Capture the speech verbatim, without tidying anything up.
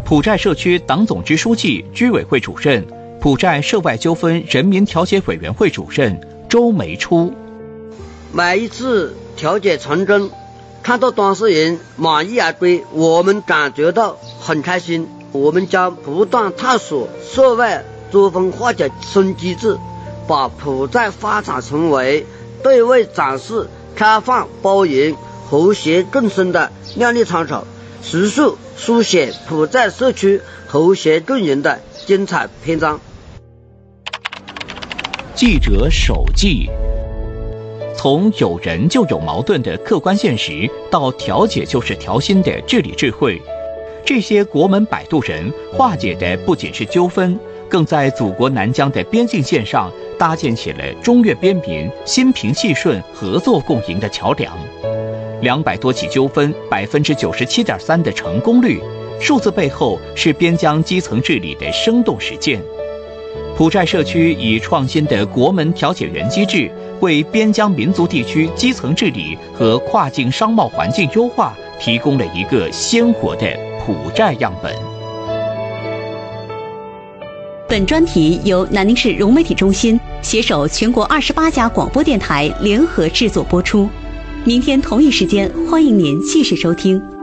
埔寨社区党总支书记、居委会主任、埔寨涉外纠纷人民调解委员会主任周梅初。 每一次调解成真，看到当事人满意而归，我们感觉到很开心。我们将不断探索涉外纠纷化解新机制，把埔寨发展成为对外展示开放、包容、和谐共生的亮丽参考，实数书写埔寨社区和谐共赢的精彩篇章。 记者手记。从有人就有矛盾的客观现实，到调解就是调心的治理智慧，这些国门摆渡人化解的不仅是纠纷，更在祖国南疆的边境线上搭建起了中越边民心平气顺、合作共赢的桥梁。两百多起纠纷，百分之九十七点三的成功率，数字背后是边疆基层治理的生动实践。埔寨社区以创新的国门调解员机制，为边疆民族地区基层治理和跨境商贸环境优化提供了一个鲜活的埔寨样本。 本专题由南宁市融媒体中心携手全国二十八家广播电台联合制作播出。明天同一时间，欢迎您继续收听。